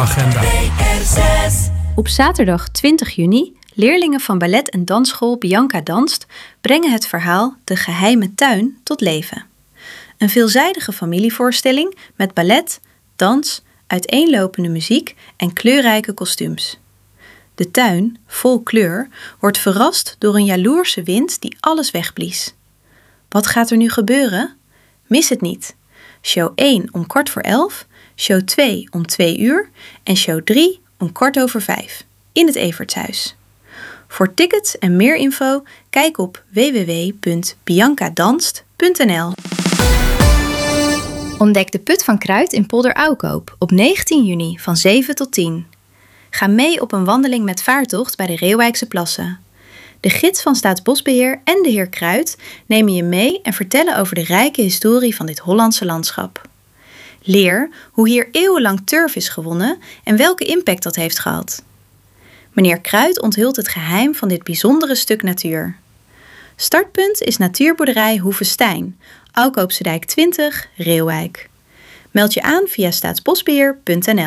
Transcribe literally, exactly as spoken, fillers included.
agenda. Op zaterdag twintig juni, leerlingen van ballet- en dansschool Bianca Danst brengen het verhaal De Geheime Tuin tot leven. Een veelzijdige familievoorstelling met ballet, dans, uiteenlopende muziek en kleurrijke kostuums. De tuin, vol kleur, wordt verrast door een jaloerse wind die alles wegblies. Wat gaat er nu gebeuren? Mis het niet. Show één om kwart voor elf, show twee om twee uur en show drie om kwart over vijf in het Evertshuis. Voor tickets en meer info kijk op w w w punt biancadanst punt n l. Ontdek de Put van Kruid in Polder Oukoop op negentien juni van zeven tot tien. Ga mee op een wandeling met vaartocht bij de Reeuwijkse Plassen. De gids van Staatsbosbeheer en de heer Kruid nemen je mee en vertellen over de rijke historie van dit Hollandse landschap. Leer hoe hier eeuwenlang turf is gewonnen en welke impact dat heeft gehad. Meneer Kruid onthult het geheim van dit bijzondere stuk natuur. Startpunt is natuurboerderij Hoevestein, Oukoopse Dijk twintig, Reeuwijk. Meld je aan via staatsbosbeheer punt n l.